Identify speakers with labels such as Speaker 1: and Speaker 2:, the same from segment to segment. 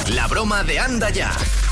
Speaker 1: La broma de Anda Ya.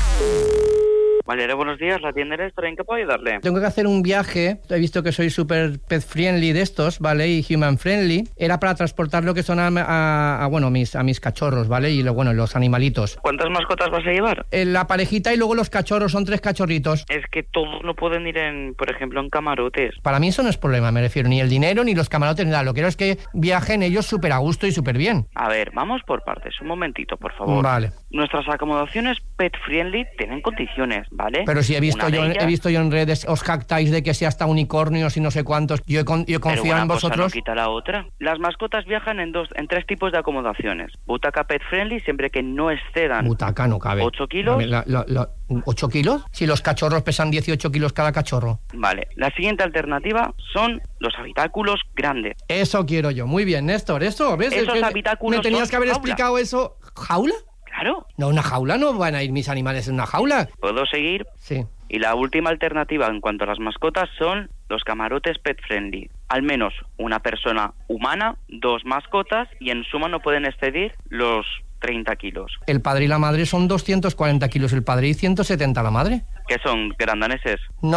Speaker 2: Valeria, buenos días, la tienda Electra, ¿en qué puedo ayudarle?
Speaker 3: Tengo que hacer un viaje, he visto que soy súper pet friendly de estos, ¿vale? Y human friendly. Era para transportar lo que son a mis cachorros, ¿vale? Y los animalitos.
Speaker 2: ¿Cuántas mascotas vas a llevar?
Speaker 3: La parejita y luego los cachorros, son 3 cachorritos.
Speaker 2: Es que todos no pueden ir por ejemplo, en camarotes.
Speaker 3: Para mí eso no es problema, me refiero, ni el dinero, ni los camarotes, ni nada. Lo que quiero es que viajen ellos súper a gusto y súper bien.
Speaker 2: A ver, vamos por partes, un momentito, por favor.
Speaker 3: Vale.
Speaker 2: Nuestras acomodaciones pet friendly tienen condiciones, ¿vale?
Speaker 3: Pero si he visto yo en redes, os jactáis de que sea hasta unicornios y no sé cuántos. Yo confío en vosotros.
Speaker 2: Cosa no quita la otra. Las mascotas viajan en 3 tipos de acomodaciones. Butaca pet friendly, siempre que no excedan.
Speaker 3: Butaca no cabe.
Speaker 2: 8 kilos.
Speaker 3: ¿8 kilos? Si los cachorros pesan 18 kilos cada cachorro.
Speaker 2: Vale. La siguiente alternativa son los habitáculos grandes.
Speaker 3: Eso quiero yo. Muy bien, Néstor. Eso, ¿ves?
Speaker 2: Esos habitáculos
Speaker 3: me tenías que haber
Speaker 2: jaula.
Speaker 3: explicado eso. ¿Jaula?
Speaker 2: Claro.
Speaker 3: No, una jaula no van a ir mis animales en una jaula.
Speaker 2: ¿Puedo seguir?
Speaker 3: Sí.
Speaker 2: Y la última alternativa en cuanto a las mascotas son los camarotes pet friendly. Al menos una persona humana, 2 mascotas y en suma no pueden exceder los 30 kilos.
Speaker 3: El padre y la madre son 240 kilos el padre y 170 la madre.
Speaker 2: ¿Qué son? ¿Grandaneses?
Speaker 3: No,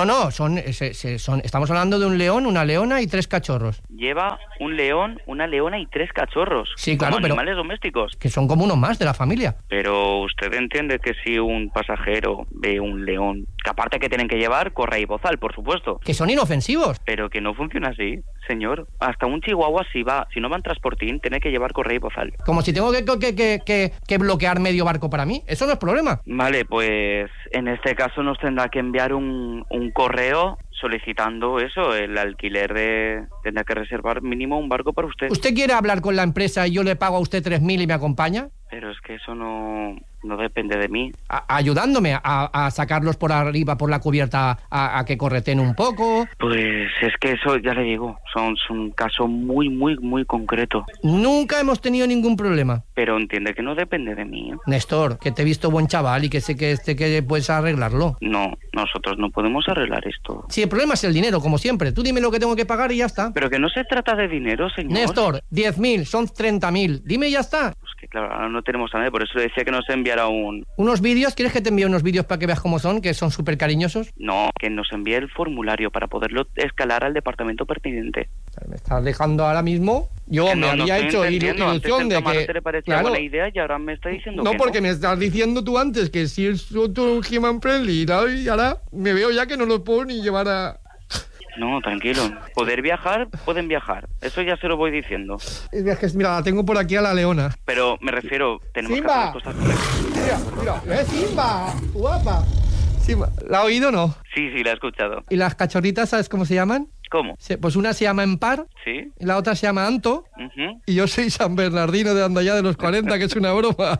Speaker 3: estamos hablando de un león, una leona y 3 cachorros.
Speaker 2: Lleva un león, una leona y 3 cachorros.
Speaker 3: Sí, claro,
Speaker 2: como animales domésticos.
Speaker 3: Que son como uno más de la familia.
Speaker 2: Pero usted entiende que si un pasajero ve un león, que aparte que tienen que llevar, correa y bozal, por supuesto.
Speaker 3: Que son inofensivos.
Speaker 2: Pero que no funciona así, señor. Hasta un chihuahua si no va en transportín, tiene que llevar correa y bozal.
Speaker 3: Como si tengo que bloquear medio barco para mí. Eso no es problema.
Speaker 2: Vale, pues en este caso nos tendrá que enviar un correo solicitando eso, el alquiler tendrá que reservar mínimo un barco para usted.
Speaker 3: ¿Usted quiere hablar con la empresa y yo le pago a usted 3.000 y me acompaña?
Speaker 2: Pero es que eso no depende de mí.
Speaker 3: Ayudándome a sacarlos por arriba, por la cubierta, a que correten un poco.
Speaker 2: Pues es que eso, ya le digo, son un caso muy, muy, muy concreto.
Speaker 3: Nunca hemos tenido ningún problema.
Speaker 2: Pero entiende que no depende de mí.
Speaker 3: Néstor, que te he visto buen chaval y que sé que puedes arreglarlo.
Speaker 2: No, nosotros no podemos arreglar esto.
Speaker 3: Sí, el problema es el dinero, como siempre. Tú dime lo que tengo que pagar y ya está.
Speaker 2: Pero que no se trata de dinero, señor.
Speaker 3: Néstor, 10.000, son 30.000. Dime y ya está.
Speaker 2: Pues que claro, ahora no tenemos a nadie, por eso le decía que nos enviara
Speaker 3: ¿Unos vídeos? ¿Quieres que te envíe unos vídeos para que veas cómo son? Que son súper cariñosos.
Speaker 2: No, que nos envíe el formulario para poderlo escalar al departamento pertinente.
Speaker 3: Me estás dejando ahora mismo. Yo me había hecho ilusión de que...
Speaker 2: le parecía buena idea y ahora me está diciendo que no.
Speaker 3: No, porque me estás diciendo tú antes que si es otro human friendly y ahora me veo ya que no lo puedo ni llevar a...
Speaker 2: No, tranquilo. Poder viajar, pueden viajar. Eso ya se lo voy diciendo.
Speaker 3: Mira, la tengo por aquí a la leona.
Speaker 2: Pero me refiero, tenemos
Speaker 3: Simba.
Speaker 2: que hacer las cosas correctas.
Speaker 3: Mira, Simba, guapa. Simba, ¿la ha oído o no?
Speaker 2: Sí, la he escuchado.
Speaker 3: ¿Y las cachorritas sabes cómo se llaman?
Speaker 2: ¿Cómo?
Speaker 3: Pues una se llama Empar,
Speaker 2: ¿Sí?
Speaker 3: y la otra se llama Anto, y yo soy San Bernardino de Anda Ya de los 40, que es una broma.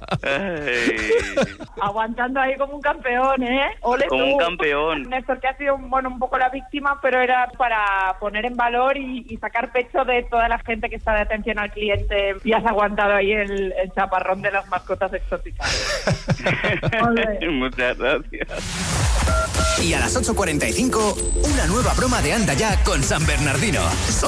Speaker 4: Aguantando ahí como un campeón, ¿eh? Ole
Speaker 2: como
Speaker 4: tú.
Speaker 2: Un campeón.
Speaker 4: Néstor, que ha sido un poco la víctima, pero era para poner en valor y sacar pecho de toda la gente que está de atención al cliente y has aguantado ahí el chaparrón de las mascotas exóticas.
Speaker 2: Muchas gracias.
Speaker 1: Y a las 8:45, una nueva broma de Anda Ya con San Bernardino.